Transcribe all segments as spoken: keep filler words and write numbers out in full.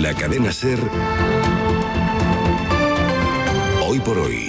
la cadena SER, Hoy por Hoy,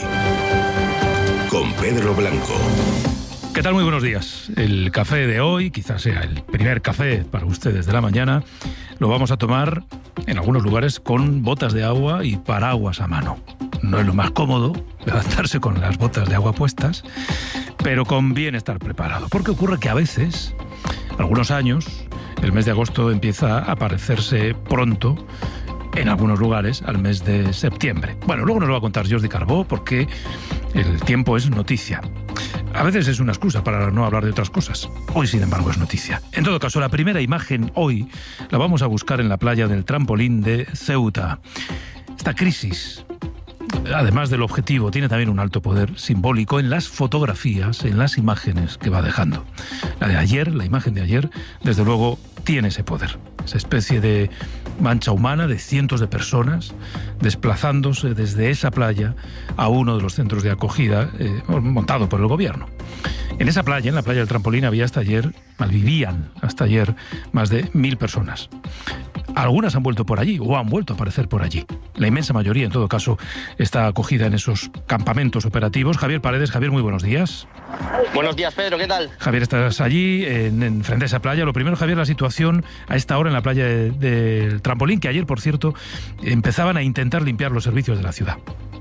con Pedro Blanco. ¿Qué tal? Muy buenos días. El café de hoy, quizás sea el primer café para ustedes de la mañana, lo vamos a tomar en algunos lugares con botas de agua y paraguas a mano. No es lo más cómodo levantarse con las botas de agua puestas, pero conviene estar preparado. Porque ocurre que a veces, algunos años, el mes de agosto empieza a parecerse pronto, en algunos lugares, al mes de septiembre. Bueno, luego nos lo va a contar Jordi Carbó, porque el tiempo es noticia. A veces es una excusa para no hablar de otras cosas. Hoy, sin embargo, es noticia. En todo caso, la primera imagen hoy la vamos a buscar en la playa del Trampolín de Ceuta. Esta crisis, además del objetivo, tiene también un alto poder simbólico en las fotografías, en las imágenes que va dejando. La de ayer, la imagen de ayer, desde luego, tiene ese poder. Esa especie de mancha humana de cientos de personas desplazándose desde esa playa a uno de los centros de acogida eh, montado por el gobierno. En esa playa, en la playa del Trampolín, había hasta ayer, malvivían hasta ayer, más de mil personas. Algunas han vuelto por allí o han vuelto a aparecer por allí. La inmensa mayoría, en todo caso, está acogida en esos campamentos operativos. Javier Paredes. Javier, muy buenos días. Buenos días, Pedro, ¿qué tal? Javier, estás allí, en, en frente a esa playa. Lo primero, Javier, la situación a esta hora en la playa del de, de Trampolín, que ayer, por cierto, empezaban a intentar limpiar los servicios de la ciudad.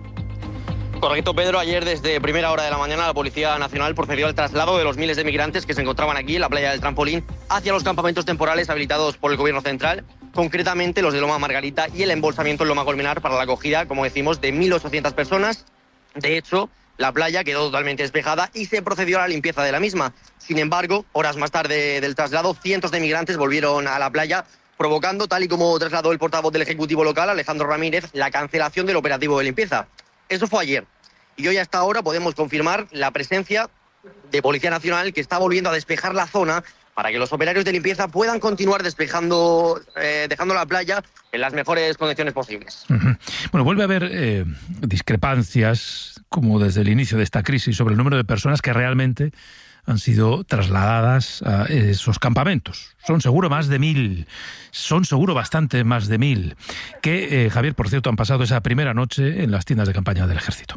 Correcto, Pedro. Ayer, desde primera hora de la mañana, la Policía Nacional procedió al traslado de los miles de migrantes que se encontraban aquí en la playa del Trampolín hacia los campamentos temporales habilitados por el Gobierno Central, concretamente los de Loma Margarita y el embolsamiento en Loma Colmenar para la acogida, como decimos, de mil ochocientas personas. De hecho, la playa quedó totalmente despejada y se procedió a la limpieza de la misma. Sin embargo, horas más tarde del traslado, cientos de migrantes volvieron a la playa, provocando, tal y como trasladó el portavoz del Ejecutivo local, Alejandro Ramírez, la cancelación del operativo de limpieza. Eso fue ayer. Y hoy hasta ahora podemos confirmar la presencia de Policía Nacional, que está volviendo a despejar la zona para que los operarios de limpieza puedan continuar despejando, eh, dejando la playa en las mejores condiciones posibles. Uh-huh. Bueno, vuelve a haber eh, discrepancias, como desde el inicio de esta crisis, sobre el número de personas que realmente han sido trasladadas a esos campamentos. Son seguro más de mil, son seguro bastante más de mil, que, eh, Javier, por cierto, han pasado esa primera noche en las tiendas de campaña del Ejército.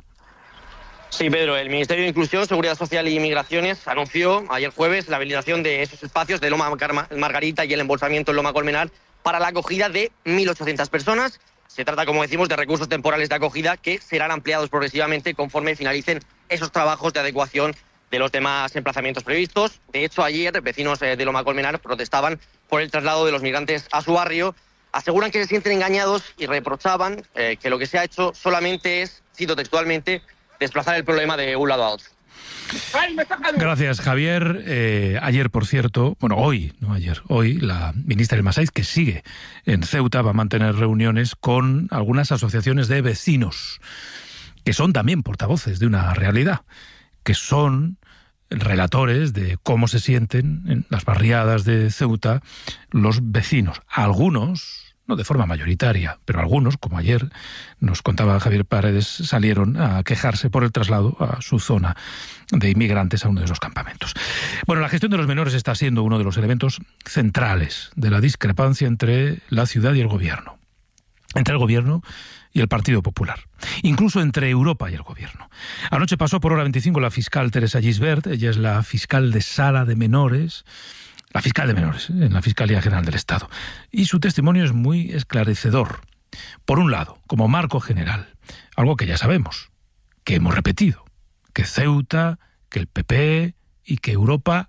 Sí, Pedro, el Ministerio de Inclusión, Seguridad Social y Migraciones anunció ayer jueves la habilitación de esos espacios de Loma Margarita y el embolsamiento en Loma Colmenar para la acogida de mil ochocientas personas. Se trata, como decimos, de recursos temporales de acogida que serán ampliados progresivamente conforme finalicen esos trabajos de adecuación de los demás emplazamientos previstos. De hecho, ayer vecinos de Loma Colmenar protestaban por el traslado de los migrantes a su barrio. Aseguran que se sienten engañados y reprochaban eh, que lo que se ha hecho solamente es, cito textualmente, desplazar el problema de un lado a otro. Gracias, Javier. Eh, ayer, por cierto, bueno, hoy, no ayer, hoy, la ministra del Masaiz, que sigue en Ceuta, va a mantener reuniones con algunas asociaciones de vecinos, que son también portavoces de una realidad, que son relatores de cómo se sienten en las barriadas de Ceuta los vecinos. Algunos, no de forma mayoritaria, pero algunos, como ayer nos contaba Javier Paredes, salieron a quejarse por el traslado a su zona de inmigrantes a uno de esos campamentos. Bueno, la gestión de los menores está siendo uno de los elementos centrales de la discrepancia entre la ciudad y el gobierno. Entre el gobierno y el Partido Popular. Incluso entre Europa y el gobierno. Anoche pasó por hora veinticinco la fiscal Teresa Gisbert. Ella es la fiscal de sala de menores, la fiscal de menores en la Fiscalía General del Estado. Y su testimonio es muy esclarecedor. Por un lado, como marco general, algo que ya sabemos, que hemos repetido, que Ceuta, que el P P y que Europa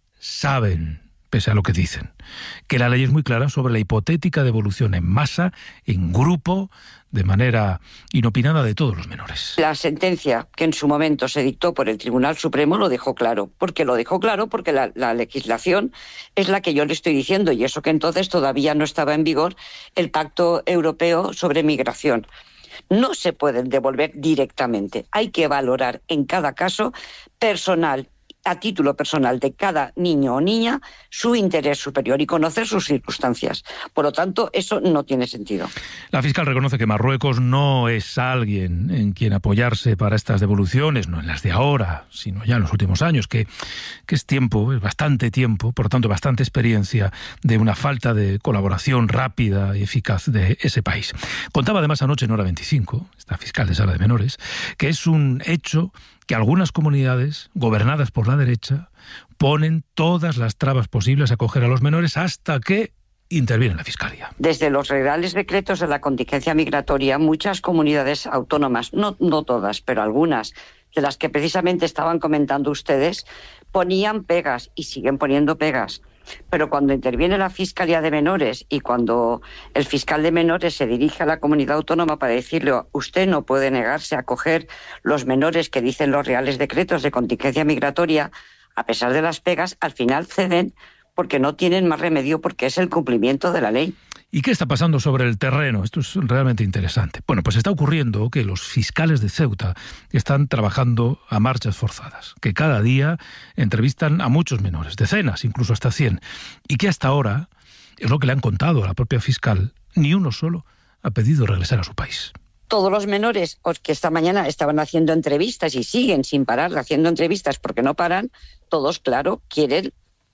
saben, pese a lo que dicen, que la ley es muy clara sobre la hipotética devolución en masa, en grupo, de manera inopinada de todos los menores. La sentencia que en su momento se dictó por el Tribunal Supremo lo dejó claro. ¿Por qué lo dejó claro? Porque la, la legislación es la que yo le estoy diciendo, y eso que entonces todavía no estaba en vigor el Pacto Europeo sobre Migración. No se pueden devolver directamente. Hay que valorar en cada caso personal a título personal de cada niño o niña su interés superior y conocer sus circunstancias. Por lo tanto, eso no tiene sentido. La fiscal reconoce que Marruecos no es alguien en quien apoyarse para estas devoluciones, no en las de ahora, sino ya en los últimos años, que, que es tiempo, es bastante tiempo, por lo tanto bastante experiencia de una falta de colaboración rápida y eficaz de ese país. Contaba además anoche en Hora veinticinco, esta fiscal de Sala de Menores, que es un hecho que algunas comunidades, gobernadas por la derecha, ponen todas las trabas posibles a acoger a los menores hasta que interviene la Fiscalía. Desde los reales decretos de la contingencia migratoria, muchas comunidades autónomas, no, no todas, pero algunas, de las que precisamente estaban comentando ustedes, ponían pegas y siguen poniendo pegas. Pero cuando interviene la Fiscalía de Menores y cuando el fiscal de menores se dirige a la comunidad autónoma para decirle usted no puede negarse a acoger los menores que dicen los reales decretos de contingencia migratoria, a pesar de las pegas, al final ceden porque no tienen más remedio porque es el cumplimiento de la ley. ¿Y qué está pasando sobre el terreno? Esto es realmente interesante. Bueno, pues está ocurriendo que los fiscales de Ceuta están trabajando a marchas forzadas, que cada día entrevistan a muchos menores, decenas, incluso hasta cien, y que hasta ahora, es lo que le han contado a la propia fiscal, ni uno solo ha pedido regresar a su país. Todos los menores que esta mañana estaban haciendo entrevistas y siguen sin parar haciendo entrevistas porque no paran, todos, claro, quieren,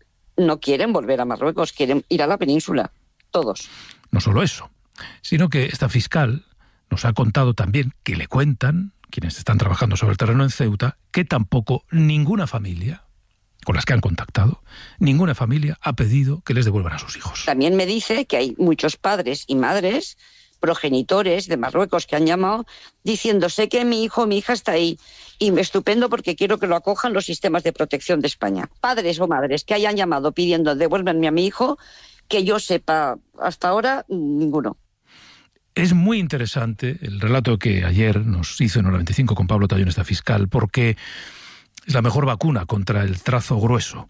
no quieren volver a Marruecos, quieren ir a la península. Todos. No solo eso, sino que esta fiscal nos ha contado también que le cuentan, quienes están trabajando sobre el terreno en Ceuta, que tampoco ninguna familia, con las que han contactado, ninguna familia ha pedido que les devuelvan a sus hijos. También me dice que hay muchos padres y madres, progenitores de Marruecos que han llamado diciendo, sé que mi hijo o mi hija está ahí y estupendo porque quiero que lo acojan los sistemas de protección de España. Padres o madres que hayan llamado pidiendo devuélvanme a mi hijo, que yo sepa, hasta ahora, ninguno. Es muy interesante el relato que ayer nos hizo en Hora veinticinco con Pablo Tallón, esta fiscal, porque es la mejor vacuna contra el trazo grueso.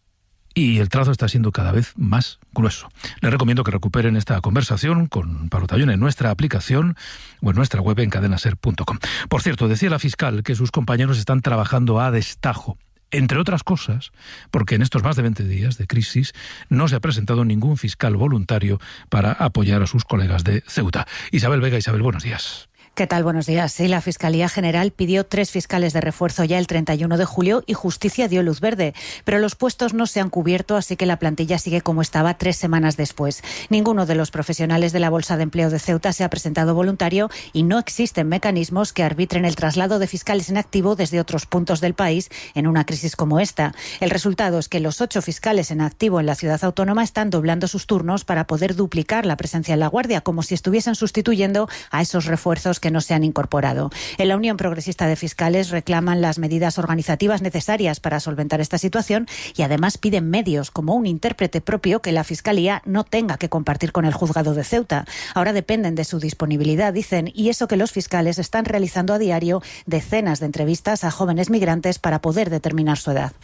Y el trazo está siendo cada vez más grueso. Les recomiendo que recuperen esta conversación con Pablo Tallón en nuestra aplicación o en nuestra web en cadena ser punto com. Por cierto, decía la fiscal que sus compañeros están trabajando a destajo. Entre otras cosas, porque en estos más de veinte días de crisis no se ha presentado ningún fiscal voluntario para apoyar a sus colegas de Ceuta. Isabel Vega. Isabel, buenos días. ¿Qué tal? Buenos días. Sí, la Fiscalía General pidió tres fiscales de refuerzo ya el treinta y uno de julio y Justicia dio luz verde. Pero los puestos no se han cubierto, así que la plantilla sigue como estaba tres semanas después. Ninguno de los profesionales de la Bolsa de Empleo de Ceuta se ha presentado voluntario y no existen mecanismos que arbitren el traslado de fiscales en activo desde otros puntos del país en una crisis como esta. El resultado es que los ocho fiscales en activo en la ciudad autónoma están doblando sus turnos para poder duplicar la presencia en la Guardia, como si estuviesen sustituyendo a esos refuerzos que no se han incorporado. En la Unión Progresista de Fiscales reclaman las medidas organizativas necesarias para solventar esta situación y además piden medios como un intérprete propio que la Fiscalía no tenga que compartir con el juzgado de Ceuta. Ahora dependen de su disponibilidad, dicen, y eso que los fiscales están realizando a diario decenas de entrevistas a jóvenes migrantes para poder determinar su edad.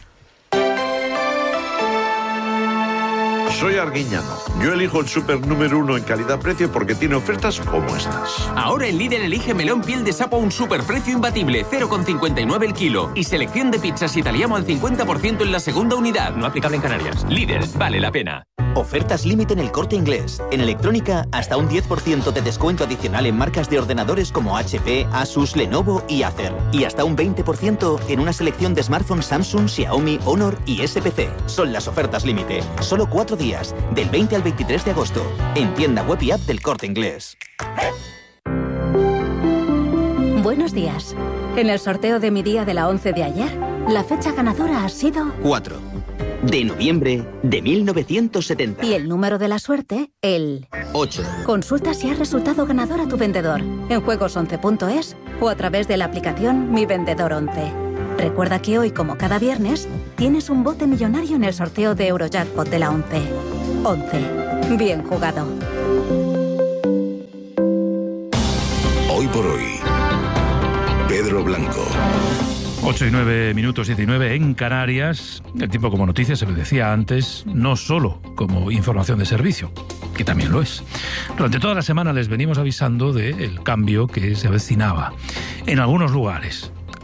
Soy Arguiñano. Yo elijo el súper número uno en calidad-precio porque tiene ofertas como estas. Ahora en Lidl elige melón piel de sapo a un superprecio imbatible, cero coma cincuenta y nueve el kilo. Y selección de pizzas italiano al cincuenta por ciento en la segunda unidad. No aplicable en Canarias. Lidl, vale la pena. Ofertas límite en El Corte Inglés. En electrónica, hasta un diez por ciento de descuento adicional en marcas de ordenadores como H P, Asus, Lenovo y Acer. Y hasta un veinte por ciento en una selección de smartphones Samsung, Xiaomi, Honor y S P C. Son las ofertas límite. Solo cuatro días, del veinte al veintitrés de agosto. En tienda web y app del Corte Inglés. Buenos días. En el sorteo de mi día de la once de ayer, la fecha ganadora ha sido... cuatro. De noviembre de mil novecientos setenta. Y el número de la suerte, el... ocho. Consulta si has resultado ganador a tu vendedor en juegos once punto es o a través de la aplicación Mi Vendedor once. Recuerda que hoy, como cada viernes, tienes un bote millonario en el sorteo de Eurojackpot de la once. once. Bien jugado. Hoy por hoy, Pedro Blanco. ocho y nueve minutos, siete y nueve en Canarias. El tiempo como noticia, se lo decía antes, no solo como información de servicio, que también lo es. Durante toda la semana les venimos avisando del cambio que se avecinaba en algunos lugares.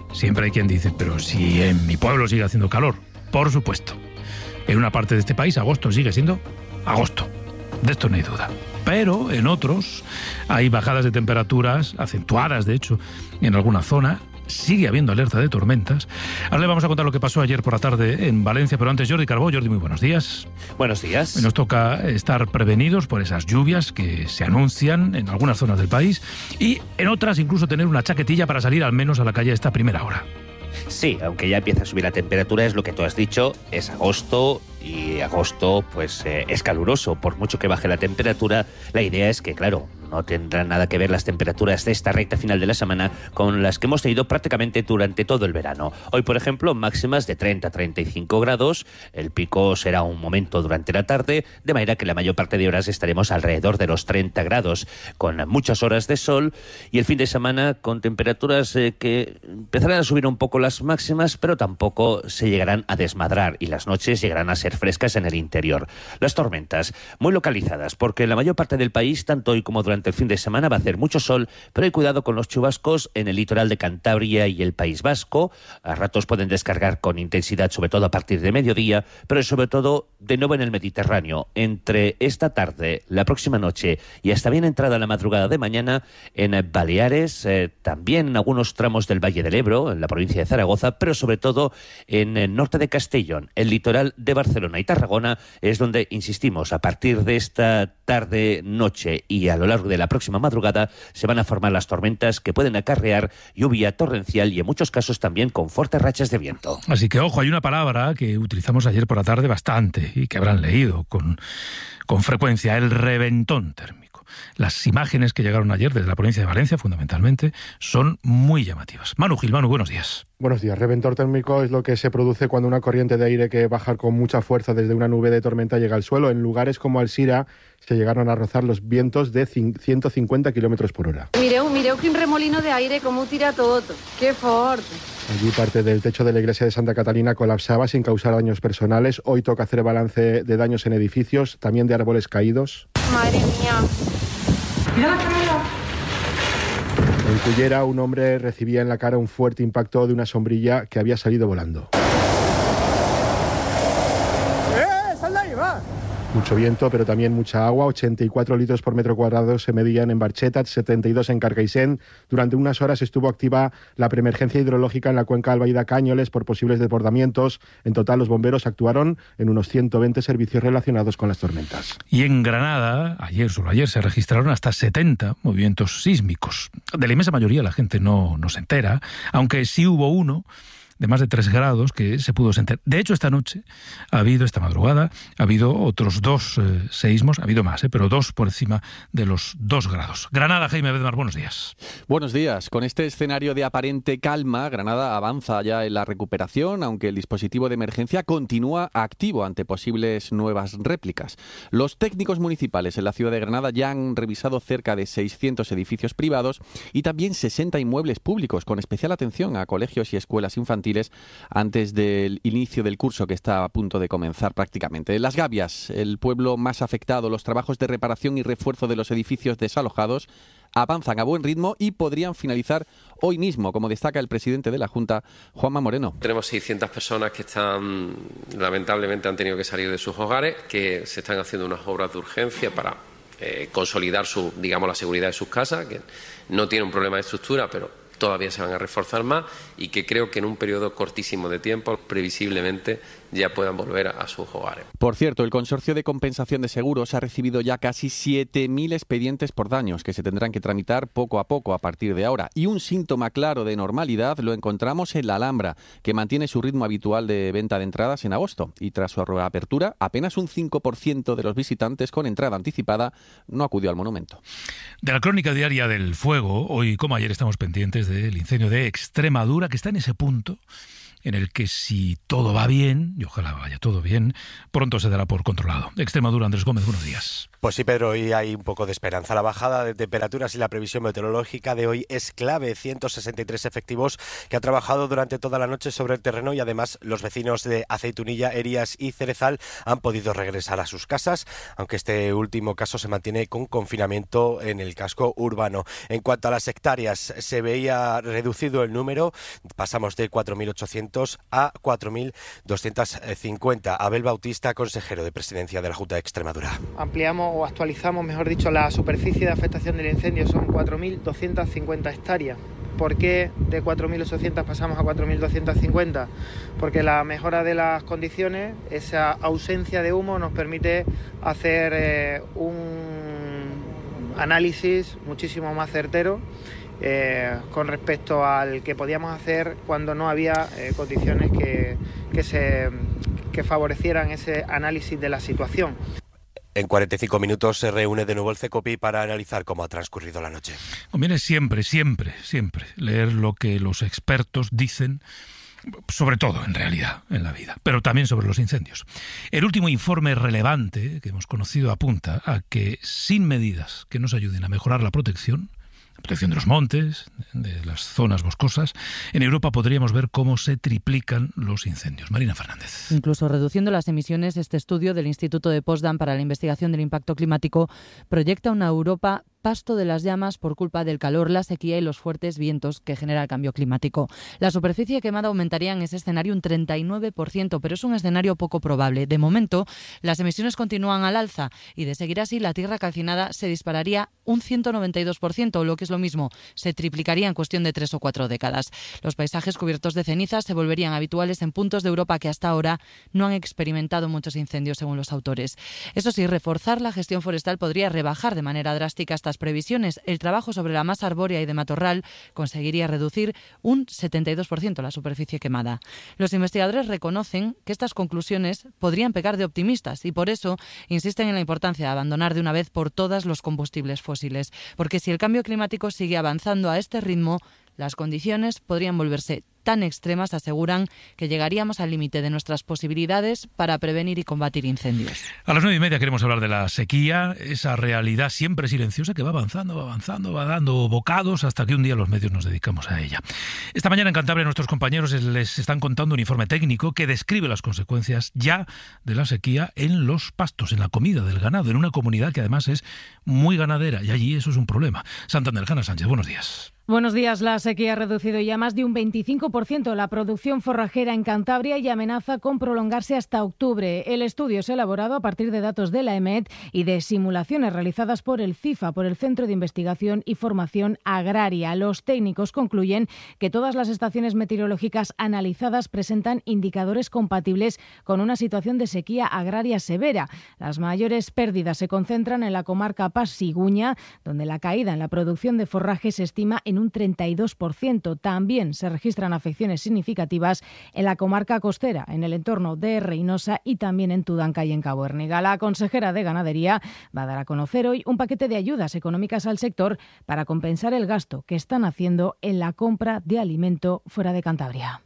Siempre hay quien dice, pero si en mi pueblo sigue haciendo calor. Por supuesto. En una parte de este país agosto sigue siendo agosto. De esto no hay duda. Pero en otros hay bajadas de temperaturas acentuadas, de hecho, en alguna zona. Sigue habiendo alerta de tormentas. Ahora le vamos a contar lo que pasó ayer por la tarde en Valencia, pero antes Jordi Carbó. Jordi, muy buenos días. Buenos días. Nos toca estar prevenidos por esas lluvias que se anuncian en algunas zonas del país y en otras incluso tener una chaquetilla para salir al menos a la calle a esta primera hora. Sí, aunque ya empieza a subir la temperatura, es lo que tú has dicho, es agosto y agosto pues eh, es caluroso. Por mucho que baje la temperatura, la idea es que, claro, no tendrán nada que ver las temperaturas de esta recta final de la semana con las que hemos tenido prácticamente durante todo el verano. Hoy, por ejemplo, máximas de treinta a treinta y cinco grados, el pico será un momento durante la tarde, de manera que la mayor parte de horas estaremos alrededor de los treinta grados, con muchas horas de sol, y el fin de semana con temperaturas eh, que empezarán a subir un poco las máximas, pero tampoco se llegarán a desmadrar, y las noches llegarán a ser frescas en el interior. Las tormentas, muy localizadas, porque en la mayor parte del país, tanto hoy como durante el fin de semana, va a hacer mucho sol, pero hay cuidado con los chubascos en el litoral de Cantabria y el País Vasco. A ratos pueden descargar con intensidad, sobre todo a partir de mediodía, pero sobre todo de nuevo en el Mediterráneo. Entre esta tarde, la próxima noche y hasta bien entrada la madrugada de mañana, en Baleares, eh, también en algunos tramos del Valle del Ebro, en la provincia de Zaragoza, pero sobre todo en el norte de Castellón, el litoral de Barcelona y Tarragona, es donde, insistimos, a partir de esta tarde-noche y a lo largo de la próxima madrugada se van a formar las tormentas que pueden acarrear lluvia torrencial y en muchos casos también con fuertes rachas de viento. Así que ojo, hay una palabra que utilizamos ayer por la tarde bastante y que habrán leído con, con frecuencia, el reventón térmico. Las imágenes que llegaron ayer desde la provincia de Valencia, fundamentalmente, son muy llamativas. Manu Gil, Manu, buenos días. Buenos días. Reventón térmico es lo que se produce cuando una corriente de aire que baja con mucha fuerza desde una nube de tormenta llega al suelo. En lugares como Alsira se llegaron a rozar los vientos de ciento cincuenta kilómetros por hora. Mireu, mireu quin remolino de aire, cómo tira todo. ¡Qué fuerte! Allí parte del techo de la iglesia de Santa Catalina colapsaba sin causar daños personales. Hoy toca hacer balance de daños en edificios, también de árboles caídos. Madre mía. Mira la carrera. En Cullera, un hombre recibía en la cara un fuerte impacto de una sombrilla que había salido volando. ¡Eh! ¡Sal de ahí, va! Mucho viento, pero también mucha agua. ochenta y cuatro litros por metro cuadrado se medían en Barchetat, setenta y dos en Carcaixent. Durante unas horas estuvo activa la preemergencia hidrológica en la cuenca Albaida-Cáñoles por posibles desbordamientos. En total, los bomberos actuaron en unos ciento veinte servicios relacionados con las tormentas. Y en Granada, ayer, solo ayer, se registraron hasta setenta movimientos sísmicos. De la inmensa mayoría la gente no, no se entera, aunque sí hubo uno de más de tres grados que se pudo sentir. De hecho, esta noche ha habido, esta madrugada, ha habido otros dos eh, seísmos, ha habido más, eh, pero dos por encima de los dos grados. Granada, Jaime Bedmar, buenos días. Buenos días. Con este escenario de aparente calma, Granada avanza ya en la recuperación, aunque el dispositivo de emergencia continúa activo ante posibles nuevas réplicas. Los técnicos municipales en la ciudad de Granada ya han revisado cerca de seiscientos edificios privados y también sesenta inmuebles públicos, con especial atención a colegios y escuelas infantiles antes del inicio del curso que está a punto de comenzar prácticamente. Las Gavias, el pueblo más afectado, los trabajos de reparación y refuerzo de los edificios desalojados avanzan a buen ritmo y podrían finalizar hoy mismo, como destaca el presidente de la Junta, Juanma Moreno. Tenemos seiscientas personas que están, lamentablemente han tenido que salir de sus hogares, que se están haciendo unas obras de urgencia para eh, consolidar su, digamos, la seguridad de sus casas, que no tiene un problema de estructura, pero todavía se van a reforzar más y que creo que en un periodo cortísimo de tiempo, previsiblemente, ya puedan volver a sus hogares. Por cierto, el Consorcio de Compensación de Seguros ha recibido ya casi siete mil expedientes por daños que se tendrán que tramitar poco a poco a partir de ahora. Y un síntoma claro de normalidad lo encontramos en la Alhambra, que mantiene su ritmo habitual de venta de entradas en agosto. Y tras su reapertura, apenas un cinco por ciento de los visitantes con entrada anticipada no acudió al monumento. De la crónica diaria del fuego, hoy como ayer estamos pendientes del incendio de Extremadura, que está en ese punto en el que si todo va bien, y ojalá vaya todo bien, pronto se dará por controlado. Extremadura, Andrés Gómez, buenos días. Pues sí, Pedro, hoy hay un poco de esperanza. La bajada de temperaturas y la previsión meteorológica de hoy es clave. ciento sesenta y tres efectivos que han trabajado durante toda la noche sobre el terreno y además los vecinos de Aceitunilla, Erías y Cerezal han podido regresar a sus casas, aunque este último caso se mantiene con confinamiento en el casco urbano. En cuanto a las hectáreas, se veía reducido el número, pasamos de cuatro mil ochocientos a cuatro mil doscientos cincuenta. Abel Bautista, consejero de Presidencia de la Junta de Extremadura. Ampliamos o actualizamos, mejor dicho, la superficie de afectación del incendio, son cuatro mil doscientos cincuenta hectáreas. ¿Por qué de cuatro mil ochocientos pasamos a cuatro mil doscientos cincuenta? Porque la mejora de las condiciones, esa ausencia de humo, nos permite hacer eh, un análisis muchísimo más certero eh, con respecto al que podíamos hacer cuando no había eh, condiciones que, que, se, que favorecieran ese análisis de la situación. En cuarenta y cinco minutos se reúne de nuevo el CECOPI para analizar cómo ha transcurrido la noche. Conviene siempre, siempre, siempre leer lo que los expertos dicen, sobre todo, en realidad, en la vida, pero también sobre los incendios. El último informe relevante que hemos conocido apunta a que sin medidas que nos ayuden a mejorar la protección, la protección de los montes, de las zonas boscosas, en Europa podríamos ver cómo se triplican los incendios. Marina Fernández. Incluso reduciendo las emisiones, este estudio del Instituto de Potsdam para la Investigación del Impacto Climático proyecta una Europa pasto de las llamas por culpa del calor, la sequía y los fuertes vientos que genera el cambio climático. La superficie quemada aumentaría en ese escenario un treinta y nueve por ciento, pero es un escenario poco probable. De momento, las emisiones continúan al alza y de seguir así, la tierra calcinada se dispararía un ciento noventa y dos por ciento, o lo que es lo mismo, se triplicaría en cuestión de tres o cuatro décadas. Los paisajes cubiertos de cenizas se volverían habituales en puntos de Europa que hasta ahora no han experimentado muchos incendios, según los autores. Eso sí, reforzar la gestión forestal podría rebajar de manera drástica estas previsiones. El trabajo sobre la masa arbórea y de matorral conseguiría reducir un setenta y dos por ciento la superficie quemada. Los investigadores reconocen que estas conclusiones podrían pecar de optimistas y por eso insisten en la importancia de abandonar de una vez por todas los combustibles fósiles, porque si el cambio climático sigue avanzando a este ritmo, las condiciones podrían volverse tan extremas, aseguran, que llegaríamos al límite de nuestras posibilidades para prevenir y combatir incendios. A las nueve y media queremos hablar de la sequía, esa realidad siempre silenciosa que va avanzando, va avanzando, va dando bocados hasta que un día los medios nos dedicamos a ella. Esta mañana en Cantabria nuestros compañeros les están contando un informe técnico que describe las consecuencias ya de la sequía en los pastos, en la comida del ganado, en una comunidad que además es muy ganadera y allí eso es un problema. Santander, Hanna Sánchez, buenos días. Buenos días. La sequía ha reducido ya más de un veinticinco por ciento la producción forrajera en Cantabria y amenaza con prolongarse hasta octubre. El estudio se ha elaborado a partir de datos de la E M E T y de simulaciones realizadas por el FIFA, por el Centro de Investigación y Formación Agraria. Los técnicos concluyen que todas las estaciones meteorológicas analizadas presentan indicadores compatibles con una situación de sequía agraria severa. Las mayores pérdidas se concentran en la comarca Pas-Siguña, donde la caída en la producción de forraje se estima en un treinta y dos por ciento. También se registran afecciones significativas en la comarca costera, en el entorno de Reynosa y también en Tudanca y en Cabo Herniga. La consejera de Ganadería va a dar a conocer hoy un paquete de ayudas económicas al sector para compensar el gasto que están haciendo en la compra de alimento fuera de Cantabria.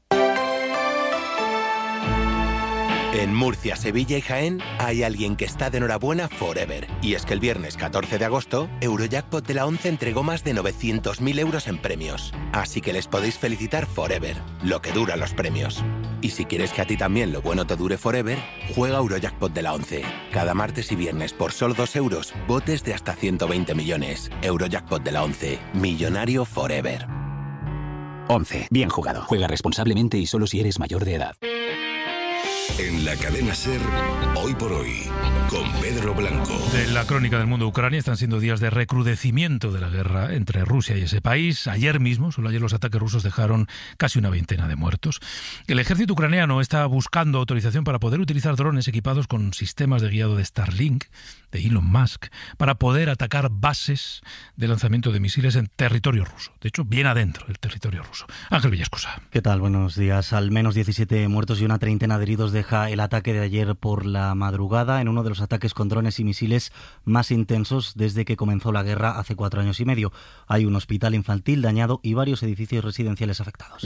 En Murcia, Sevilla y Jaén hay alguien que está de enhorabuena forever. Y es que el viernes catorce de agosto, Eurojackpot de la once entregó más de novecientos mil euros en premios. Así que les podéis felicitar forever, lo que duran los premios. Y si quieres que a ti también lo bueno te dure forever, juega Eurojackpot de la once. Cada martes y viernes por solo dos euros, botes de hasta ciento veinte millones. Eurojackpot de la once, millonario forever. once. Bien jugado. Juega responsablemente y solo si eres mayor de edad. En la cadena SER, Hoy por Hoy, con Pedro Blanco. De la crónica del mundo de Ucrania están siendo días de recrudecimiento de la guerra entre Rusia y ese país. Ayer mismo, solo ayer los ataques rusos dejaron casi una veintena de muertos. El ejército ucraniano está buscando autorización para poder utilizar drones equipados con sistemas de guiado de Starlink, de Elon Musk, para poder atacar bases de lanzamiento de misiles en territorio ruso. De hecho, bien adentro del territorio ruso. Ángel Villascosa. ¿Qué tal? Buenos días. Al menos diecisiete muertos y una treintena de heridos de deja el ataque de ayer por la madrugada, en uno de los ataques con drones y misiles más intensos desde que comenzó la guerra hace cuatro años y medio. Hay un hospital infantil dañado y varios edificios residenciales afectados.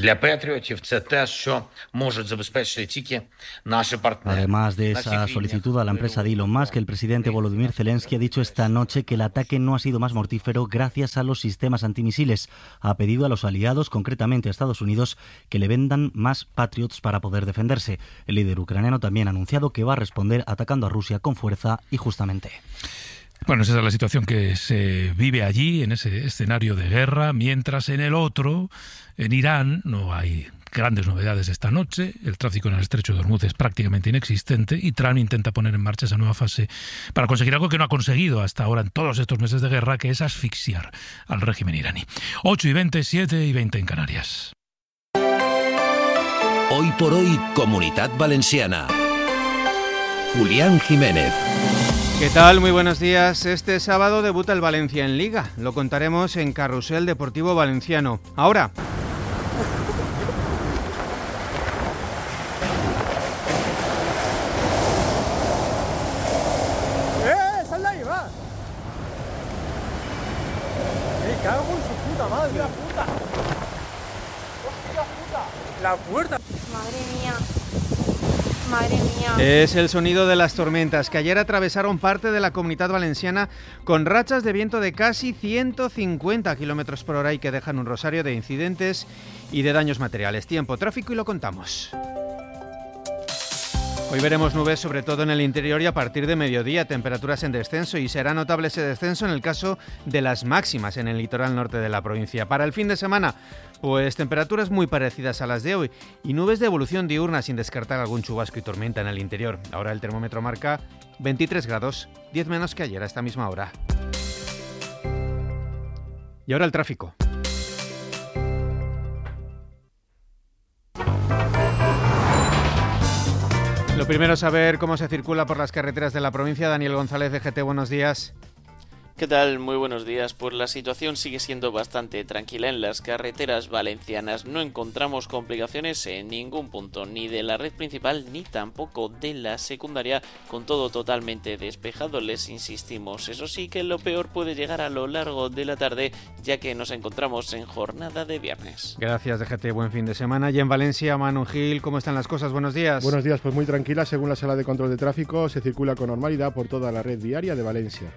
Además de esa solicitud a la empresa de Elon Musk, el presidente Volodymyr Zelensky ha dicho esta noche que el ataque no ha sido más mortífero gracias a los sistemas antimisiles. Ha pedido a los aliados, concretamente a Estados Unidos, que le vendan más Patriots para poder defenderse. El líder ucraniano también ha anunciado que va a responder atacando a Rusia con fuerza y justamente. Bueno, esa es la situación que se vive allí, en ese escenario de guerra, mientras en el otro, en Irán, no hay grandes novedades esta noche. El tráfico en el estrecho de Hormuz es prácticamente inexistente y Trump intenta poner en marcha esa nueva fase para conseguir algo que no ha conseguido hasta ahora en todos estos meses de guerra, que es asfixiar al régimen iraní. ocho y veinte, siete y veinte en Canarias. Hoy por hoy, Comunidad Valenciana. Julián Jiménez. ¿Qué tal? Muy buenos días. Este sábado debuta el Valencia en Liga. Lo contaremos en Carrusel Deportivo Valenciano. Ahora. ¡Eh! ¡Sal de ahí, va! ¡Me cago en su puta madre! ¡La puta! ¡Hostia puta! ¡La puerta! Madre mía. Madre mía. Es el sonido de las tormentas que ayer atravesaron parte de la Comunidad Valenciana con rachas de viento de casi ciento cincuenta kilómetros por hora y que dejan un rosario de incidentes y de daños materiales. Tiempo, tráfico y lo contamos. Hoy veremos nubes sobre todo en el interior y a partir de mediodía, temperaturas en descenso, y será notable ese descenso en el caso de las máximas en el litoral norte de la provincia. Para el fin de semana, pues temperaturas muy parecidas a las de hoy y nubes de evolución diurna sin descartar algún chubasco y tormenta en el interior. Ahora el termómetro marca veintitrés grados, diez menos que ayer a esta misma hora. Y ahora el tráfico. Lo primero es saber cómo se circula por las carreteras de la provincia. Daniel González, de G T, buenos días. ¿Qué tal? Muy buenos días. Pues la situación sigue siendo bastante tranquila en las carreteras valencianas. No encontramos complicaciones en ningún punto, ni de la red principal ni tampoco de la secundaria, con todo totalmente despejado, les insistimos. Eso sí, que lo peor puede llegar a lo largo de la tarde, ya que nos encontramos en jornada de viernes. Gracias, D G T. Buen fin de semana. Y en Valencia, Manu Gil, ¿cómo están las cosas? Buenos días. Buenos días, pues muy tranquila. Según la Sala de Control de Tráfico, se circula con normalidad por toda la red viaria de Valencia.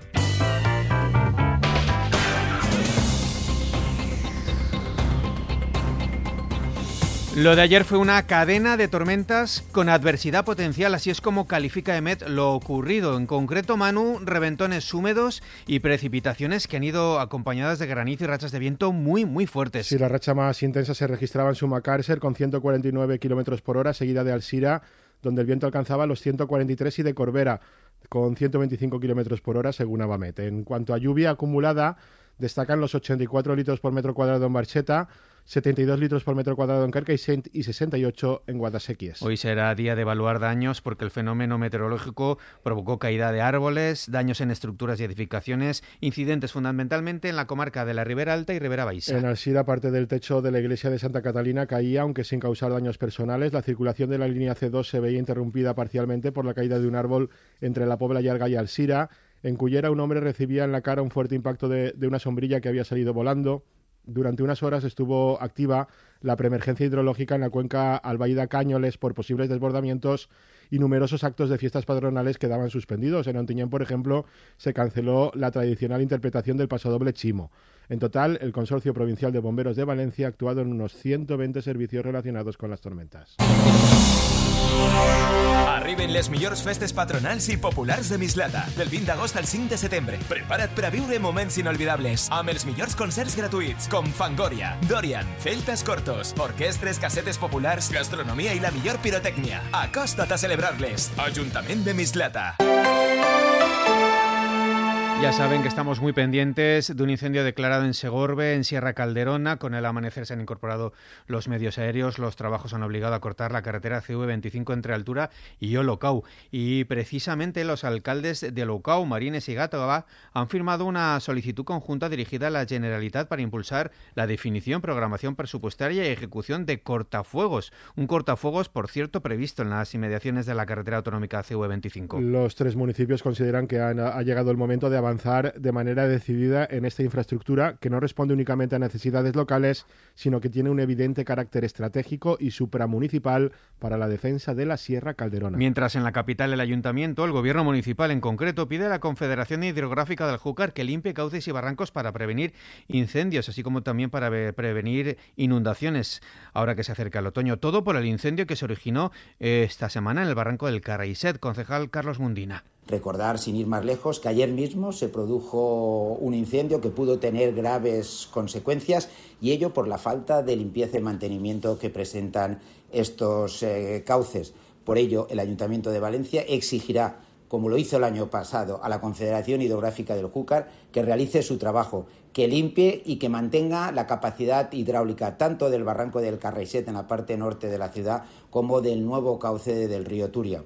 Lo de ayer fue una cadena de tormentas con adversidad potencial, así es como califica EMET lo ocurrido. En concreto, Manu, reventones húmedos y precipitaciones que han ido acompañadas de granizo y rachas de viento muy, muy fuertes. Sí, la racha más intensa se registraba en Sumacárcer con ciento cuarenta y nueve kilómetros por hora, seguida de Alsira, donde el viento alcanzaba los ciento cuarenta y tres, y de Corbera, con ciento veinticinco kilómetros por hora, según Avamet. En cuanto a lluvia acumulada, destacan los ochenta y cuatro litros por metro cuadrado en Barcheta, setenta y dos litros por metro cuadrado en Carcaixent y sesenta y ocho en Guadasséquies. Hoy será día de evaluar daños porque el fenómeno meteorológico provocó caída de árboles, daños en estructuras y edificaciones, incidentes fundamentalmente en la comarca de la Ribera Alta y Ribera Baixa. En Alsira, parte del techo de la iglesia de Santa Catalina caía, aunque sin causar daños personales. La circulación de la línea C dos se veía interrumpida parcialmente por la caída de un árbol entre la Pobla Llarga y Alsira. En Cullera, un hombre recibía en la cara un fuerte impacto de, de una sombrilla que había salido volando. Durante unas horas estuvo activa la preemergencia hidrológica en la cuenca Albaida-Cáñoles por posibles desbordamientos y numerosos actos de fiestas patronales quedaban suspendidos. En Ontinyent, por ejemplo, se canceló la tradicional interpretación del pasodoble Chimo. En total, el Consorcio Provincial de Bomberos de Valencia ha actuado en unos ciento veinte servicios relacionados con las tormentas. Arriben les millors festes patronals i populars de Mislata. Del vint d'agost al cinc de setembre. Prepara't per a viure moments inolvidables amb els millors concerts gratuïts com Fangoria, Dorian, Celtas Cortos, orquestres, casetes populars, gastronomia i la millor pirotècnia. Acosta't a celebrar-les. Ajuntament de Mislata. Ya saben que estamos muy pendientes de un incendio declarado en Segorbe, en Sierra Calderona. Con el amanecer se han incorporado los medios aéreos. Los trabajos han obligado a cortar la carretera C V veinticinco entre Altura y Olocau. Y precisamente los alcaldes de Olocau, Marines y Gàtova han firmado una solicitud conjunta dirigida a la Generalitat para impulsar la definición, programación presupuestaria y ejecución de cortafuegos. Un cortafuegos, por cierto, previsto en las inmediaciones de la carretera autonómica C V veinticinco. Los tres municipios consideran que han, ha llegado el momento de avanzar de manera decidida en esta infraestructura que no responde únicamente a necesidades locales, sino que tiene un evidente carácter estratégico y supramunicipal para la defensa de la Sierra Calderona. Mientras en la capital el ayuntamiento, el gobierno municipal en concreto, pide a la Confederación Hidrográfica del Júcar que limpie cauces y barrancos para prevenir incendios, así como también para prevenir inundaciones, ahora que se acerca el otoño. Todo por el incendio que se originó esta semana en el barranco del Carraiset. Concejal Carlos Mundina. Recordar, sin ir más lejos, que ayer mismo se produjo un incendio que pudo tener graves consecuencias, y ello por la falta de limpieza y mantenimiento que presentan estos eh, cauces. Por ello, el Ayuntamiento de Valencia exigirá, como lo hizo el año pasado, a la Confederación Hidrográfica del Júcar que realice su trabajo, que limpie y que mantenga la capacidad hidráulica tanto del barranco del Carraiset en la parte norte de la ciudad como del nuevo cauce del río Turia.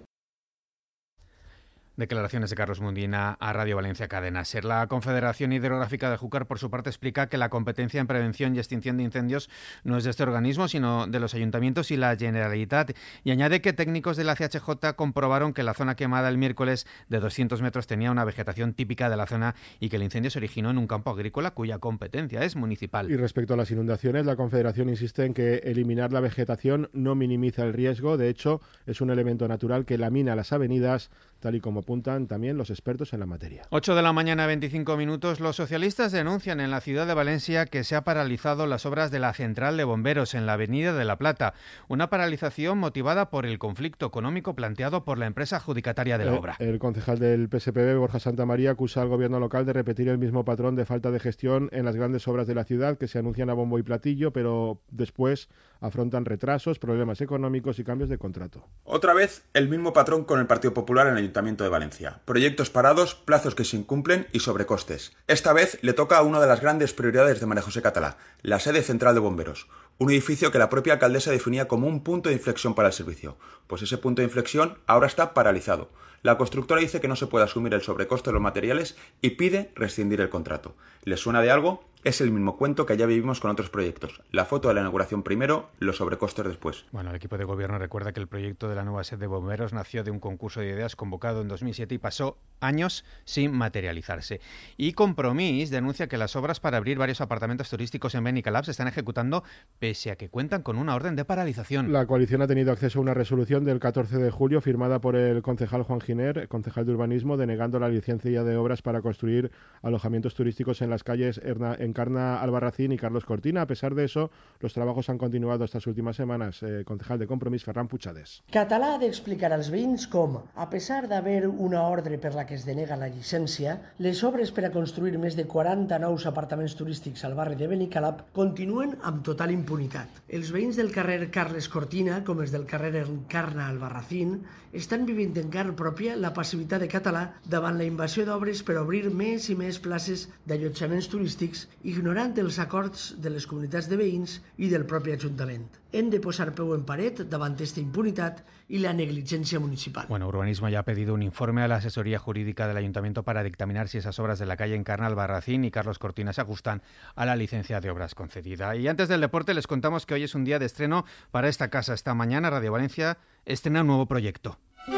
Declaraciones de Carlos Mundina a Radio Valencia Cadena Ser. La Confederación Hidrográfica de Júcar, por su parte, explica que la competencia en prevención y extinción de incendios no es de este organismo, sino de los ayuntamientos y la Generalitat. Y añade que técnicos de la C H J comprobaron que la zona quemada el miércoles de doscientos metros tenía una vegetación típica de la zona y que el incendio se originó en un campo agrícola cuya competencia es municipal. Y respecto a las inundaciones, la Confederación insiste en que eliminar la vegetación no minimiza el riesgo. De hecho, es un elemento natural que lamina las avenidas, tal y como apuntan también los expertos en la materia. ocho de la mañana, veinticinco minutos. Los socialistas denuncian en la ciudad de Valencia que se ha paralizado las obras de la central de bomberos en la Avenida de la Plata. Una paralización motivada por el conflicto económico planteado por la empresa adjudicataria de la el, obra. El concejal del P S P B, Borja Santamaría, acusa al gobierno local de repetir el mismo patrón de falta de gestión en las grandes obras de la ciudad que se anuncian a bombo y platillo, pero después afrontan retrasos, problemas económicos y cambios de contrato. Otra vez el mismo patrón con el Partido Popular en el Ayuntamiento de Valencia. Proyectos parados, plazos que se incumplen y sobrecostes. Esta vez le toca a una de las grandes prioridades de María José Catalá, la sede central de bomberos. Un edificio que la propia alcaldesa definía como un punto de inflexión para el servicio. Pues ese punto de inflexión ahora está paralizado. La constructora dice que no se puede asumir el sobrecoste de los materiales y pide rescindir el contrato. ¿Les suena de algo? Es el mismo cuento que ya vivimos con otros proyectos. La foto de la inauguración primero, los sobrecostes después. Bueno, el equipo de gobierno recuerda que el proyecto de la nueva sede de bomberos nació de un concurso de ideas convocado en dos mil siete y pasó años sin materializarse. Y Compromís denuncia que las obras para abrir varios apartamentos turísticos en Benicalap se están ejecutando pese a que cuentan con una orden de paralización. La coalición ha tenido acceso a una resolución del catorce de julio firmada por el concejal Juan Giner, concejal de urbanismo, denegando la licencia de obras para construir alojamientos turísticos en las calles en Encarna Albarracín y Carlos Cortina. A pesar de eso, los trabajos han continuado estas últimas semanas. Eh, concejal de Compromís, Ferran Puigades. Català ha d'explicar als veïns com, a pesar d'haver una ordre per la que es denega la llicència, les obres per a construir més de quaranta nous apartaments turístics al barri de Benicalap continuen amb total impunitat. Els veïns del carrer Carles Cortina, com els del carrer Encarna Albarracín, estan vivint en carn pròpia la passivitat de Català davant la invasió d'obres per obrir més i més places d'allotjaments turístics, ignorant els acords de les comunitats de veïns i del propi Ajuntament. Hem de posar peu en paret davant esta impunitat y la negligencia municipal. Bueno, Urbanismo ya ha pedido un informe a la asesoría jurídica del Ayuntamiento para dictaminar si esas obras de la calle Encarna Albarracín y Carlos Cortina se ajustan a la licencia de obras concedida. Y antes del deporte les contamos que hoy es un día de estreno para esta casa. Esta mañana Radio Valencia estrena un nuevo proyecto.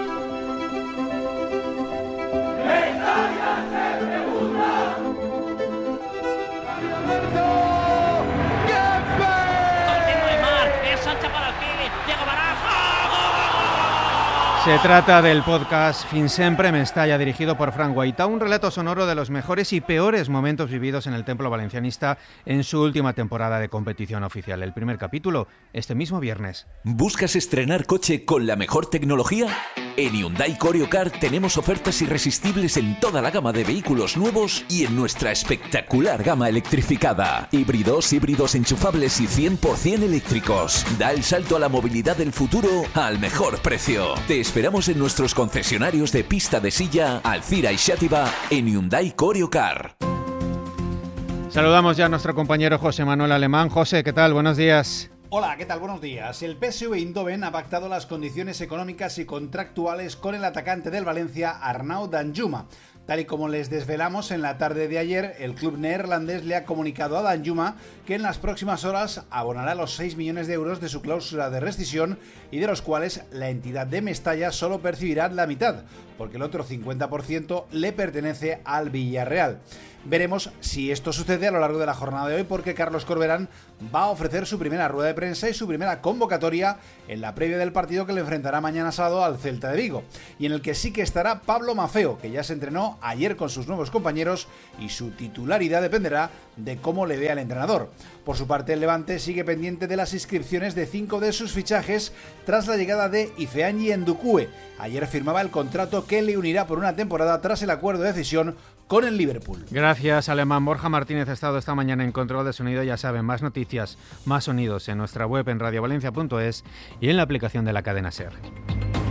Se trata del podcast Fin Sempre Mestalla, dirigido por Fran Guaita, un relato sonoro de los mejores y peores momentos vividos en el templo valencianista en su última temporada de competición oficial. El primer capítulo, este mismo viernes. ¿Buscas estrenar coche con la mejor tecnología? En Hyundai Corio Car tenemos ofertas irresistibles en toda la gama de vehículos nuevos y en nuestra espectacular gama electrificada. Híbridos, híbridos enchufables y cien por ciento eléctricos. Da el salto a la movilidad del futuro al mejor precio. Te esperamos en nuestros concesionarios de Pista de Silla, Alcira y Xàtiva en Hyundai Corio Car. Saludamos ya a nuestro compañero José Manuel Alemán. José, ¿qué tal? Buenos días. Hola, ¿qué tal? Buenos días. El P S V Eindhoven ha pactado las condiciones económicas y contractuales con el atacante del Valencia, Arnaud Danjuma. Tal y como les desvelamos en la tarde de ayer, el club neerlandés le ha comunicado a Danjuma que en las próximas horas abonará los seis millones de euros de su cláusula de rescisión y de los cuales la entidad de Mestalla solo percibirá la mitad, porque el otro cincuenta por ciento le pertenece al Villarreal. Veremos si esto sucede a lo largo de la jornada de hoy, porque Carlos Corberán va a ofrecer su primera rueda de prensa y su primera convocatoria en la previa del partido que le enfrentará mañana sábado al Celta de Vigo, y en el que sí que estará Pablo Maffeo, que ya se entrenó ayer con sus nuevos compañeros y su titularidad dependerá de cómo le vea el entrenador. Por su parte, el Levante sigue pendiente de las inscripciones de cinco de sus fichajes tras la llegada de Ifeanyi Ndukwe. Ayer firmaba el contrato que le unirá por una temporada tras el acuerdo de cesión con el Liverpool. Gracias, Alemán. Borja Martínez ha estado esta mañana en control de sonido. Ya saben, más noticias, más sonidos en nuestra web en radio valencia punto es y en la aplicación de la cadena SER.